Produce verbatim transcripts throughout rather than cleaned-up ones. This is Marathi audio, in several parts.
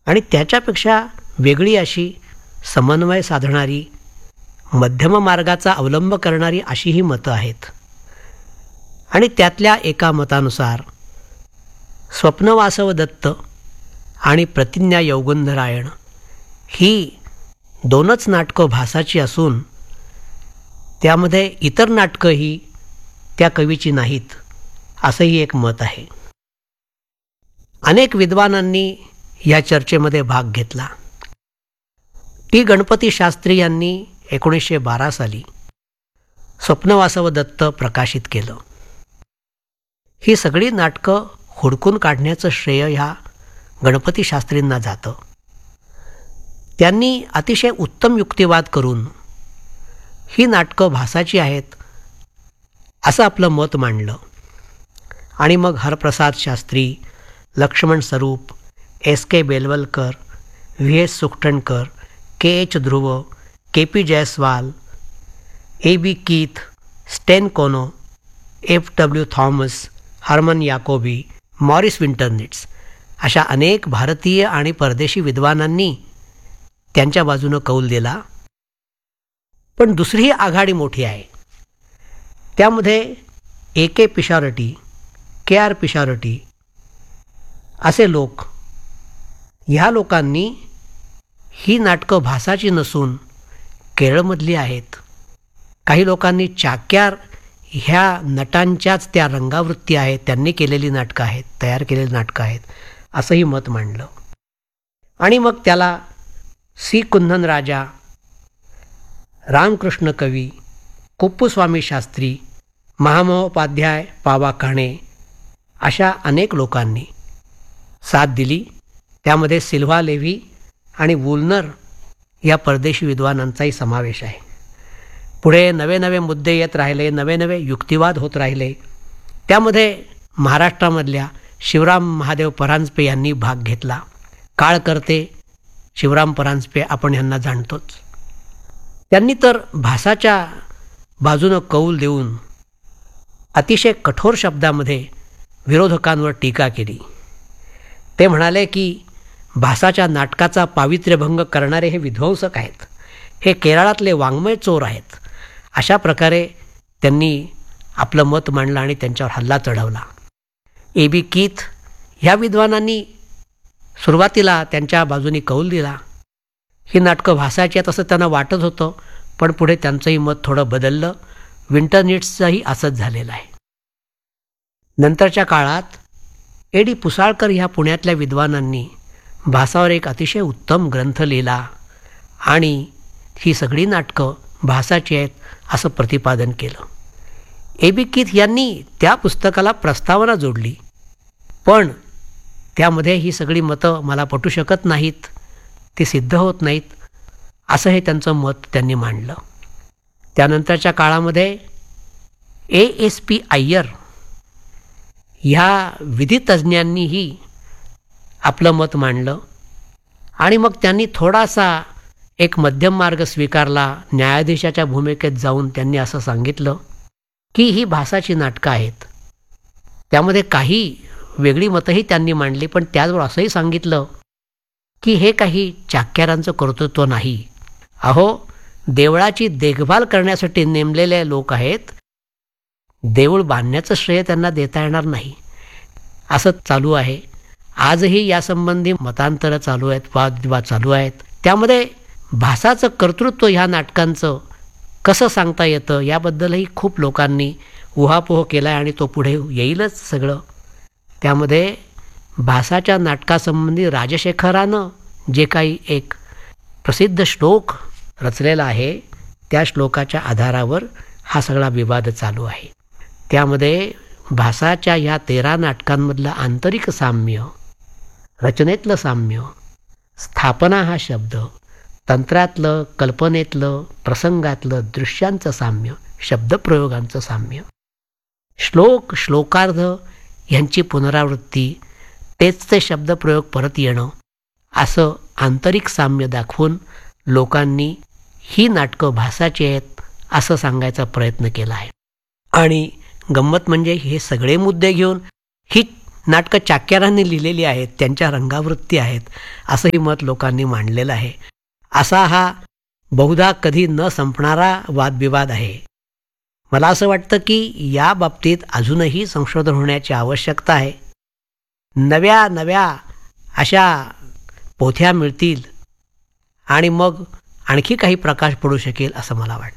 आणि त्याच्यापेक्षा वेगळी अशी समन्वय साधणारी, मध्यम मार्गाचा अवलंब करणारी अशीही मतं आहेत. आणि त्यातल्या एका मतानुसार स्वप्नवासव दत्त आणि प्रतिज्ञा यौगंधरायण ही दोनच नाटकं भासाची असून त्यामध्ये इतर नाटकंही त्या कवीची नाहीत, असंही एक मत आहे. अनेक विद्वानांनी या चर्चेमध्ये भाग घेतला. टी गणपती शास्त्री यांनी एकोणीसशे बारा साली स्वप्नवासव दत्त प्रकाशित केलं. ही सगळी नाटकं हुडकून काढण्याचं श्रेय ह्या गणपती शास्त्रींना जातं. त्यांनी अतिशय उत्तम युक्तिवाद करून ही नाटकं भासाची आहेत असं आपलं मत मांडलं. आणि मग हरप्रसाद शास्त्री, लक्ष्मण स्वरूप, S K Belwalkar, V S Sukhtankar, K H Dhruv, K P Jaiswal, A B Keith, स्टेन कोनो, F W Thomas, Hermann याकोबी, Morris विंटरनिट्स अशा अनेक भारतीय आणि परदेशी विद्वानांनी त्यांच्या बाजूनं कौल दिला. पण दुसरी आघाडी मोठी आहे. त्यामध्ये ए के पिशारटी, के आर पिशारटी असे लोक, ह्या लोकांनी ही नाटकं भासाची नसून केरळमधली आहेत. काही लोकांनी चाक्यार ह्या नटांच्याच त्या रंगावृत्ती आहेत, त्यांनी केलेली नाटकं आहेत, तयार केलेली नाटकं आहेत असंही मत मांडलं. आणि मग त्याला सी कुंदन राजा, रामकृष्ण कवी, कुप्पूस्वामी शास्त्री, महामहोपाध्याय पावा काणे अशा अनेक लोकांनी साथ दिली. त्यामध्ये सिल्व्हा लेव्ही आणि वुलनर या परदेशी विद्वानांचाही समावेश आहे. पुढे नवे नवे मुद्दे येत राहिले, नवे नवे युक्तिवाद होत राहिले. त्यामध्ये महाराष्ट्रामधल्या शिवराम महादेव परांजपे यांनी भाग घेतला. काळकर्ते शिवराम परांजपे आपण यांना जाणतोच. त्यांनी तर भासाच्या बाजूनं कौल देऊन अतिशय कठोर शब्दामध्ये विरोधकांवर टीका केली. ते म्हणाले की भासाच्या नाटकाचा पावित्र्यभंग करणारे हे विध्वंसक आहेत, हे केरळातले वाङ्मय चोर आहेत. अशा प्रकारे त्यांनी आपलं मत मांडलं आणि त्यांच्यावर हल्ला चढवला. ए बी कीथ ह्या विद्वानांनी सुरुवातीला त्यांच्या बाजूनी कौल दिला. ही नाटकं भासाची आहेत असं त्यांना वाटत होतं, पण पुढे त्यांचंही मत थोडं बदललं. विंटरनिट्सचंही असंच झालेलं आहे. नंतरच्या काळात ए डी पुसाळकर ह्या पुण्यातल्या विद्वानांनी भासावर एक अतिशय उत्तम ग्रंथ लिहिला आणि ही सगळी नाटकं भासाची आहेत असं प्रतिपादन केलं. ए बी कीथ यांनी त्या पुस्तकाला प्रस्तावना जोडली, पण त्यामध्ये ही सगळी मतं मला पटू शकत नाहीत, ती सिद्ध होत नाहीत असं हे त्यांचं मत त्यांनी मांडलं. त्यानंतरच्या काळामध्ये ए एस पी अय्यर ह्या विधितज्ञांनीही आपलं मत मांडलं आणि मग त्यांनी थोडासा एक मध्यम मार्ग स्वीकारला. न्यायाधीशाच्या भूमिकेत जाऊन त्यांनी असं सांगितलं की ही भासाची नाटकं आहेत. त्यामध्ये काही वेगळी मतंही त्यांनी मांडली, पण त्याचबरोबर असंही सांगितलं की हे काही चाक्यारांचं कर्तृत्व नाही. अहो, देवळाची देखभाल करण्यासाठी नेमलेले लोक आहेत, देऊळ बांधण्याचं श्रेय त्यांना देता येणार नाही असं चालू आहे. आजही यासंबंधी मतांतरं चालू आहेत, वादविवाद चालू आहेत. त्यामध्ये भासाचं कर्तृत्व ह्या नाटकांचं कसं सांगता येतं याबद्दलही खूप लोकांनी उहापोह केला आहे आणि तो पुढे येईलच सगळं. त्यामध्ये भासाच्या नाटकासंबंधी राजशेखरानं जे काही एक प्रसिद्ध श्लोक रचलेला आहे त्या श्लोकाच्या आधारावर हा सगळा विवाद चालू आहे. त्यामध्ये भासाच्या ह्या तेरा नाटकांमधलं आंतरिक साम्य, रचनेतलं साम्य, स्थापना हा शब्द, तंत्रातलं, कल्पनेतलं, प्रसंगातलं, दृश्यांचं साम्य, शब्दप्रयोगांचं साम्य, श्लोक श्लोकार्ध यांची पुनरावृत्ती, तेच ते शब्दप्रयोग परत येणं, असं आंतरिक साम्य दाखवून लोकांनी ही नाटकं भासाची आहेत असं सांगायचा प्रयत्न केला आहे. आणि गंमत म्हणजे हे सगळे मुद्दे घेऊन ही नाटकं चाक्यारांनी लिहिलेली आहेत, त्यांच्या रंगावृत्ती आहेत, असंही मत लोकांनी मांडलेलं आहे. असा हा बहुधा कधी न संपणारा वादविवाद आहे. मला असं वाटतं की या बाबतीत अजूनही संशोधन होण्याची आवश्यकता आहे. नव्या नव्या अशा पोथ्या मिळतील आणि मग आणखी काही प्रकाश पडू शकेल असं मला वाटतं.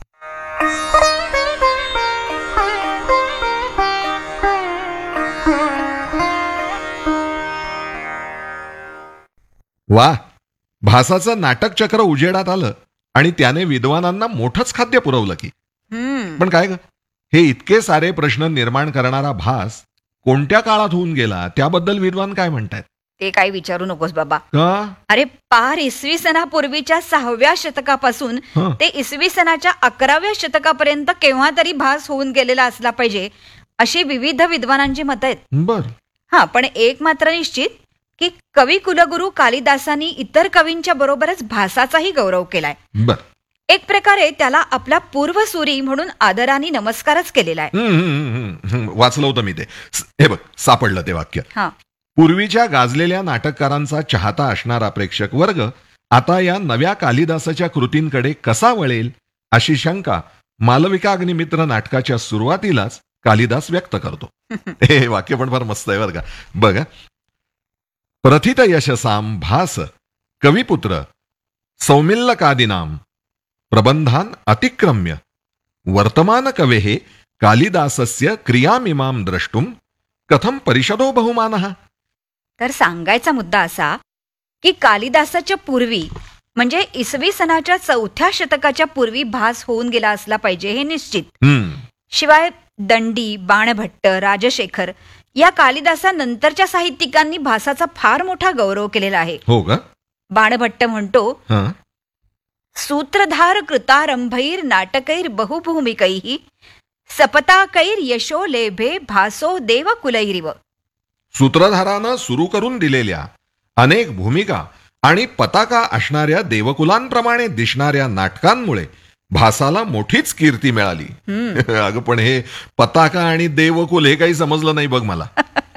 वा, भासाचं नाटक चक्र उजेडात आलं आणि त्याने विद्वानांना मोठंच खाद्य पुरवलं की. पण काय ग, हे इतके सारे प्रश्न निर्माण करणारा भास कोणत्या काळात होऊन गेला त्याबद्दल विद्वान काय म्हणतात? ते काही विचारू नकोस बाबा. का? अरे पार इसवी सनापूर्वीच्या सहाव्या शतकापासून हं. ते इसवी सनाच्या अकराव्या शतकापर्यंत केव्हा तरी भास होऊन गेलेला असला पाहिजे अशी विविध विद्वानांची मतं आहेत. बर. हा, पण एक मात्र निश्चित की कवी कुलगुरू कालिदासांनी इतर कवींच्या बरोबरच भासाचाही गौरव केलाय. बर. एक प्रकारे त्याला आपला पूर्वसुरी म्हणून आदराने नमस्कारच केलेला आहे. हम्म, हम्म, हम्म, हम्म. वाचलं होतं मी ते. स- हे बघ, सापडलं ते वाक्य. हा, पूर्वीच्या गाजलेल्या नाटककारांचा चाहता असणारा प्रेक्षक वर्ग आता या नव्या कालिदासाच्या कृतींकडे कसा वळेल अशी शंका मालविकाग्निमित्र नाटकाच्या सुरुवातीलाच कालिदास व्यक्त करतो. हे वाक्य पण फार मस्त आहे बरं का. बघा, प्रथित यशसाम भास कविपुत्र सौमिल्लकादिनाम प्रबंधान अतिक्रम्य वर्तमान कवेः कालिदासस्य क्रियामिमां द्रष्टुम कथम परिषदो बहुमानः. तर सांगायचा मुद्दा असा की कालिदासाच्या पूर्वी म्हणजे इसवी सनाच्या चौथ्या शतकाच्या पूर्वी भास होऊन गेला असला पाहिजे हे निश्चित. हम्म. शिवाय दंडी, बाणभट्ट, राजशेखर या कालिदासानंतरच्या साहित्यिकांनी भासाचा फार मोठा गौरव केलेला आहे. हो का? बाणभट्ट म्हणतो, हा. सूत्रधार कृतारंभैर नाटकैर बहुभूमिकैः सपताकैर यशो लेभे भासो देवकुलैरिव. सूत्रधारानं सुरू करून दिलेल्या अनेक भूमिका आणि पताका असणाऱ्या देवकुलांप्रमाणे दिसणाऱ्या नाटकांमुळे भासाला मोठीच कीर्ती मिळाली. अगं पण हे पताका आणि देवकुल हे काही समजलं नाही बघ मला.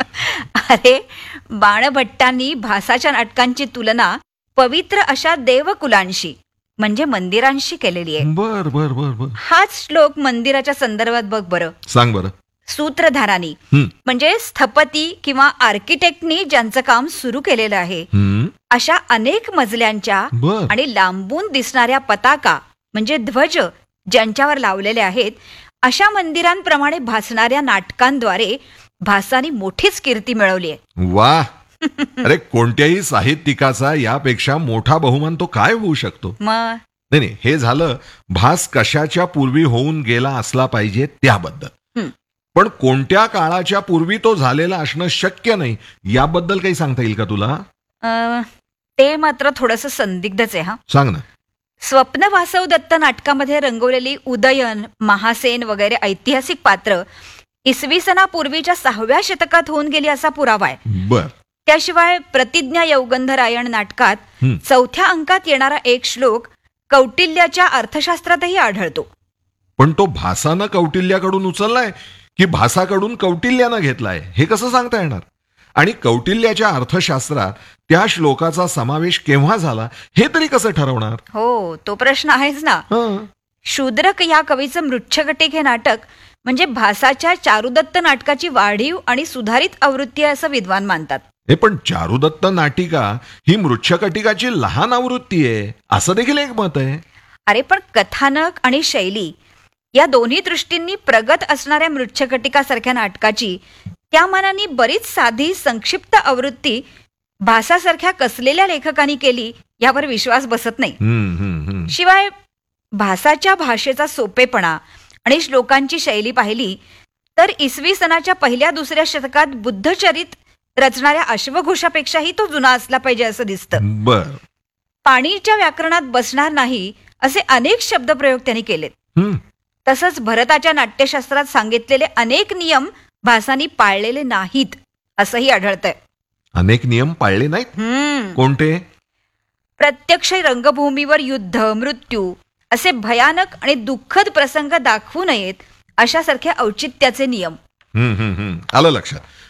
अरे, बाणभट्टांनी भासाच्या नाटकांची तुलना पवित्र अशा देवकुलांशी म्हणजे मंदिरांशी केलेली आहे. बर बर बर बर. हाच श्लोक मंदिराच्या संदर्भात बघ बरं. सांग बरं. सूत्रधारांनी हम्म. म्हणजे स्थपती किंवा आर्किटेक्टनी ज्यांचं काम सुरू केलेलं आहे हम्म. अशा अनेक मजल्यांच्या बर. आणि लांबून दिसणाऱ्या पताका म्हणजे ध्वज ज्यांच्यावर लावलेले आहेत अशा मंदिरांप्रमाणे भासणाऱ्या नाटकांद्वारे भासानी मोठीच कीर्ती मिळवली आहे. वा. अरे, कोणत्याही साहित्यिकाचा यापेक्षा मोठा बहुमान तो काय होऊ शकतो? मग नाही नाही, हे झालं भास कशाच्या पूर्वी होऊन गेला असला पाहिजे त्याबद्दल. हं. पण कोणत्या काळाच्या पूर्वी तो झालेला असणं शक्य नाही याबद्दल काही सांगता येईल का तुला? अं, ते मात्र थोडंसं संदिग्धच आहे. हा, सांग ना. स्वप्न वासव दत्त नाटकामध्ये रंगवलेली उदयन, महासेन वगैरे ऐतिहासिक पात्र इसवी सनापूर्वीच्या सहाव्या शतकात होऊन गेली असा पुरावा आहे. बर. त्याशिवाय प्रतिज्ञा यौगंधरायण नाटकात हं. चौथ्या अंकात येणारा एक श्लोक कौटिल्याच्या अर्थशास्त्रातही आढळतो. पण तो भासानं कौटिल्याकडून उचललाय की भासाकडून कौटिल्यानं घेतलाय हे कसं सांगता येणार? आणि कौटिल्याच्या अर्थशास्त्रात त्या श्लोकाचा समावेश केव्हा झाला हे तरी कसं ठरवणार? हो, तो प्रश्न आहेच ना. हं. शूद्रक या कवीचं मृच्छकटिक हे नाटक म्हणजे भासाच्या चारुदत्त नाटकाची वाढीव आणि सुधारित आवृत्ती आहे असं विद्वान मानतात. हे पण चारुदत्त नाटिका ही मृच्छकटिकाची लहान आवृत्ती आहे असं देखील एक मत आहे. अरे पण कथानक आणि शैली या दोन्ही दृष्टींनी प्रगत असणाऱ्या मृच्छकटिकासारख्या नाटकाची त्या मानाने बरीच साधी संक्षिप्त आवृत्ती भासासारख्या कसलेल्या लेखकांनी केली यावर विश्वास बसत नाही. हम्म, हम्म, हम्म. शिवाय भासाच्या भाषेचा सोपेपणा आणि श्लोकांची शैली पाहिली तर इसवी सनाच्या पहिल्या दुसऱ्या शतकात बुद्धचरित रचणाऱ्या अश्वघोषापेक्षाही तो जुना असला पाहिजे असं दिसतं. बर. पाणीच्या व्याकरणात बसणार नाही असे अनेक शब्दप्रयोग त्यांनी केलेत. हम्म. तसंच भरताच्या नाट्यशास्त्रात सांगितलेले अनेक नियम भासानी पाळलेले नाहीत असंही आढळतंय. अनेक नियम पाळले नाहीत? हम्म कोणते? प्रत्यक्ष रंगभूमीवर युद्ध, मृत्यू असे भयानक आणि दुःखद प्रसंग दाखवू नयेत अशासारखे औचित्याचे नियम. हम्म, हम्म, हम्म. आलं लक्षात.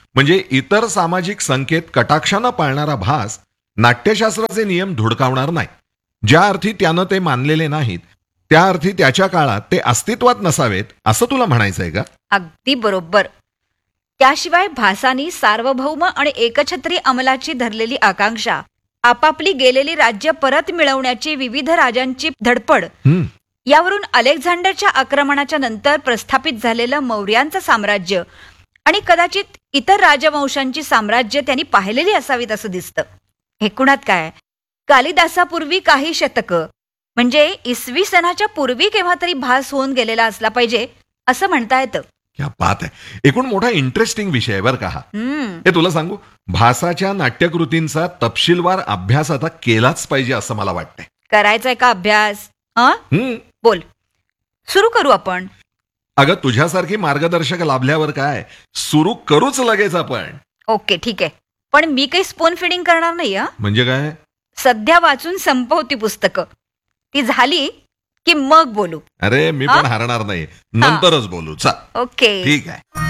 म्हणजे इतर सामाजिक संकेत कटाक्षानं पाळणारा भास नाट्यशास्त्राचे नियम धुडकावणार नाही. ज्या अर्थी त्यानं ते मानलेले नाहीत त्या अर्थी त्याच्या काळात ते अस्तित्वात नसावेत असं तुला म्हणायचंय का? अगदी बरोबर. त्याशिवाय भासानी सार्वभौम आणि एकछत्री अंमलाची धरलेली आकांक्षा, आपापली गेलेली राज्य परत मिळवण्याची विविध राजांची धडपड, हम्म यावरून अलेक्झांडरच्या आक्रमणाच्या नंतर प्रस्थापित झालेलं मौर्यांचं साम्राज्य आणि कदाचित इतर राजवंशांची साम्राज्य त्यांनी पाहिलेली असावीत असं दिसतं. एकूणात काय, कालिदासापूर्वी काही शतकं म्हणजे इसवी सनाच्या पूर्वी केव्हा तरी भास होऊन गेलेला असला पाहिजे असं म्हणता येतं. क्या बात आहे. एकूण मोठा इंटरेस्टिंग विषय आहे बरं का हा. हम्म हे तुला सांगू, भासाच्या नाट्यकृतींचा तपशीलवार अभ्यास आता केलाच पाहिजे असं मला वाटतंय. करायचाय का अभ्यास? हा हम्म बोल, सुरू करू आपण. अगं तुझ्यासारखी मार्गदर्शक लाभल्यावर काय, सुरू करूच लगेच आपण. ओके ठीक आहे, पण मी काही स्पून फिडिंग करणार नाही. हा म्हणजे काय? सध्या वाचून संपवती पुस्तकं, ती झाली की मग बोलू. अरे मी पण हारणार नाही, नंतरच बोलू. चल ओके ठीक आहे.